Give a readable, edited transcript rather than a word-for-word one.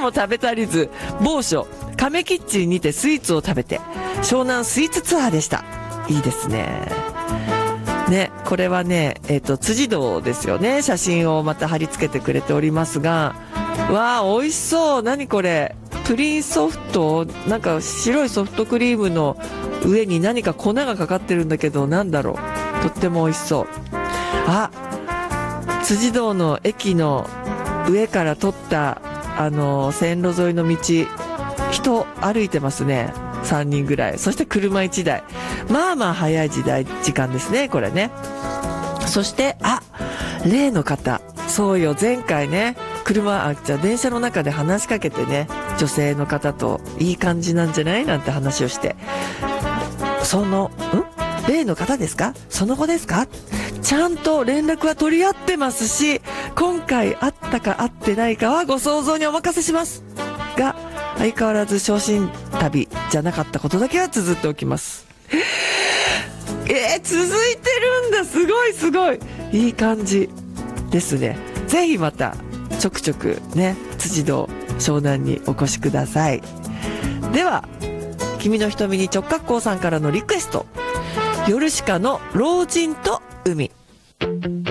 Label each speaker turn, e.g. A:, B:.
A: も食べ足りず、某所亀キッチンにてスイーツを食べて湘南スイーツツアーでした。いいですね。ね、これはね、辻堂ですよね。写真をまた貼り付けてくれておりますが、わー、美味しそう。何これ、プリンソフト、なんか白いソフトクリームの上に何か粉がかかってるんだけど、なんだろう。とっても美味しそう。あ、辻堂の駅の上から撮った線路沿いの道、人歩いてますね。3人ぐらい。そして車1台。まあまあ早い時間ですね、これね。そして、例の方。そうよ、前回ね、電車の中で話しかけてね、女性の方といい感じなんじゃないなんて話をして、例の方ですか？その後ですか？ちゃんと連絡は取り合ってますし、今回会ったか会ってないかはご想像にお任せしますが、相変わらず昇進旅じゃなかったことだけは綴っておきます。続いてるんだ。すごいすごい。いい感じですね。ぜひまたちょくちょくね、辻堂湘南にお越しください。では、君の瞳に直角行さんからのリクエスト。ヨルシカの老人と海。